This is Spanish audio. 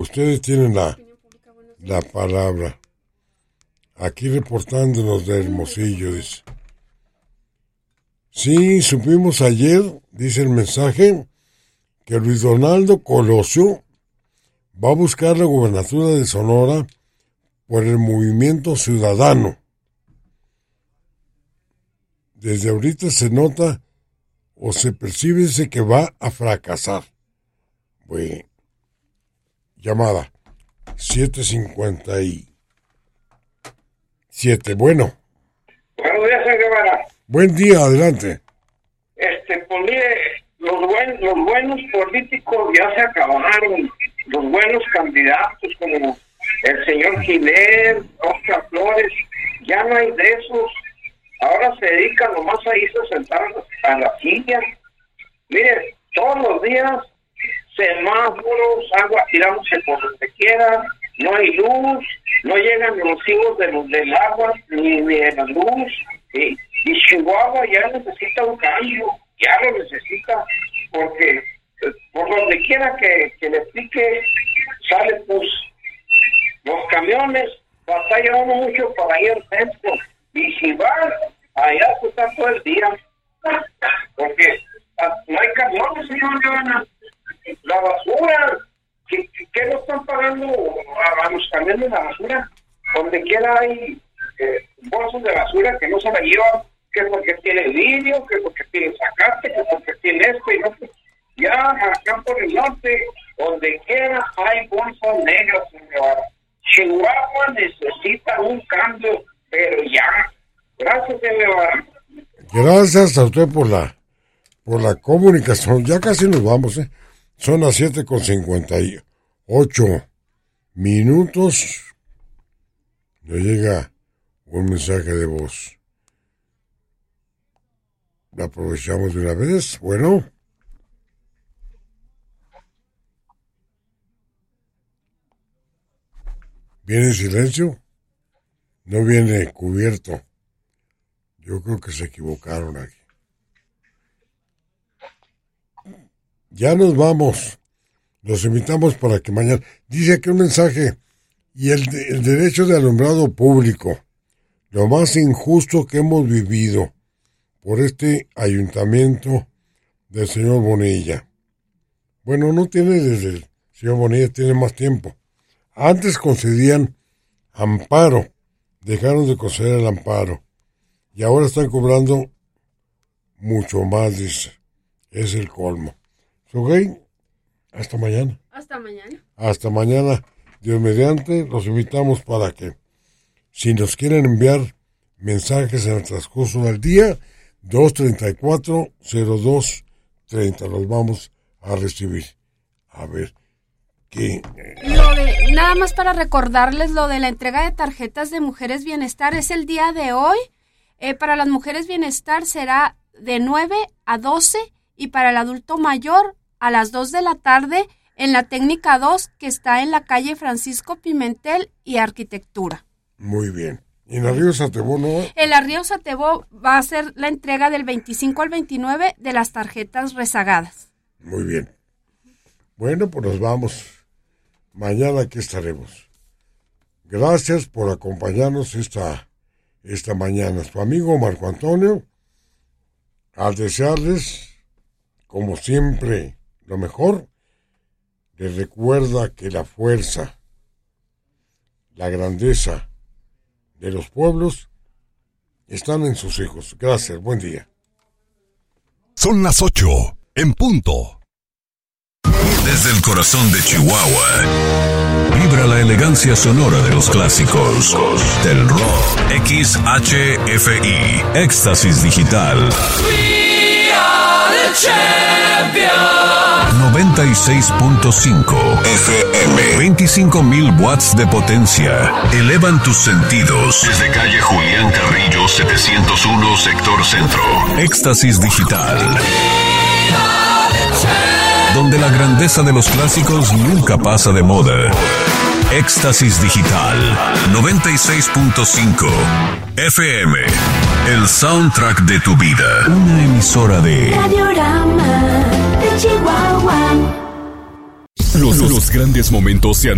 Ustedes tienen la palabra. Aquí reportándonos de Hermosillo, dice. Sí, supimos ayer, dice el mensaje, que Luis Donaldo Colosio va a buscar la gubernatura de Sonora por el Movimiento Ciudadano. Desde ahorita se nota o se percibe dice que va a fracasar. Bueno, llamada 7:57. Bueno. Buenos días, señor Guevara. Buen día, adelante. Pues mire, los buenos políticos ya se acabaron. Los buenos candidatos como el señor Giler, Oscar Flores, ya no hay de esos. Ahora se dedican nomás a irse a sentar a la silla. Mire, todos los días semáforos, agua tirándose por donde quiera, no hay luz, no llegan los hijos del agua ni de la luz. Y Chihuahua ya necesita un cambio, ya lo necesita, porque por donde quiera que le pique, sale pues los camiones, batalla uno mucho para ir al centro, y si va allá pues está todo el día, porque no hay camiones, señor Giovanna. La basura, ¿qué no están pagando a los camiones de la basura? Donde quiera hay bolsas de basura que no se la llevan, que porque tiene vidrio, que porque tiene zacate, que porque tiene esto y no. Ya acá por el norte, donde quiera hay bolsas negras, señor. Chihuahua necesita un cambio, pero ya. Gracias, señor. Gracias a usted por la comunicación. Ya casi nos vamos, ¿eh? Son las 7:58 minutos. Nos llega un mensaje de voz. ¿La aprovechamos de una vez? Bueno. ¿Viene en silencio? No viene cubierto. Yo creo que se equivocaron aquí. Ya nos vamos. Los invitamos para que mañana... Dice aquí un mensaje. Y el derecho de alumbrado público. Lo más injusto que hemos vivido por este ayuntamiento del señor Bonilla. Bueno, no tiene desde el señor Bonilla, tiene más tiempo. Antes concedían amparo. Dejaron de conceder el amparo. Y ahora están cobrando mucho más, dice. Es el colmo. Sugey, hasta mañana. Hasta mañana. Hasta mañana. Dios mediante, los invitamos para que, si nos quieren enviar mensajes en el transcurso del día, 234-0230, los vamos a recibir. A ver, ¿qué? Nada más para recordarles lo de la entrega de tarjetas de Mujeres Bienestar, es el día de hoy. Para las Mujeres Bienestar será de 9 a 12 y para el adulto mayor a las 2 de la tarde en la Técnica 2 que está en la calle Francisco Pimentel y Arquitectura. Muy bien. ¿Y en la Río Satebó no? En la Río Satebó va a ser la entrega del 25 al 29 de las tarjetas rezagadas. Muy bien. Bueno, pues nos vamos. Mañana aquí estaremos. Gracias por acompañarnos esta mañana. Su amigo Marco Antonio, al desearles, como siempre, lo mejor, les recuerda que la fuerza, la grandeza de los pueblos están en sus hijos. Gracias, buen día. Son las 8 en punto. Desde el corazón de Chihuahua, vibra la elegancia sonora de los clásicos del rock. XHFI, Éxtasis Digital. We are the champions. 96.5 FM. 25,000 watts de potencia. Elevan tus sentidos. Desde calle Julián Carrillo 701, sector centro. Éxtasis Digital. Donde la grandeza de los clásicos nunca pasa de moda. Éxtasis Digital 96.5 FM. El soundtrack de tu vida. Una emisora de Radiorama de Chihuahua. Los grandes momentos se han